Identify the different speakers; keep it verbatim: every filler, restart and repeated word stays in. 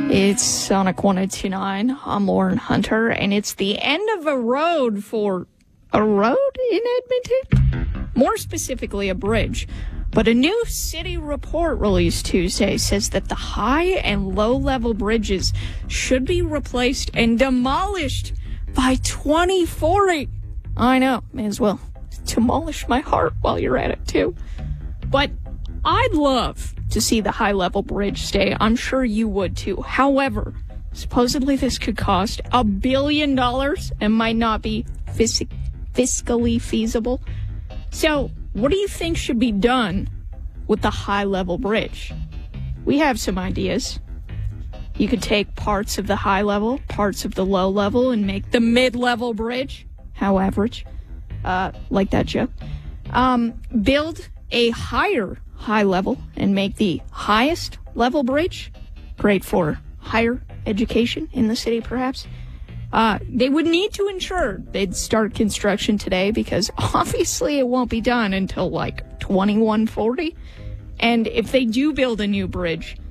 Speaker 1: It's Sonic one oh two point nine. I'm Lauren Hunter, and it's the end of a road for a road in Edmonton? More specifically, a bridge. But a new city report released Tuesday says that the high and low-level bridges should be replaced and demolished by twenty forty. I know, may as well demolish my heart while you're at it, too. But I'd love to see the high-level bridge stay. I'm sure you would, too. However, supposedly this could cost a billion dollars and might not be fis- fiscally feasible. So, what do you think should be done with the high-level bridge? We have some ideas. You could take parts of the high level, parts of the low level, and make the mid-level bridge. How average. Uh, like that joke. Um, build a higher high level and make the highest level bridge. Great for higher education in the city, perhaps. Uh, they would need to ensure they'd start construction today because obviously it won't be done until like twenty-one forty. And if they do build a new bridge,